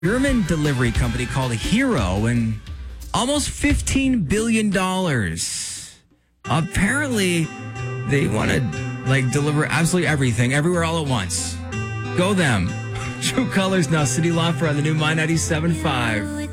German delivery company called Hero and almost $15 billion. Apparently, they want to deliver absolutely everything, everywhere, all at once. Go them. True Colors now. Cyndi Lauper on the new My 97.5.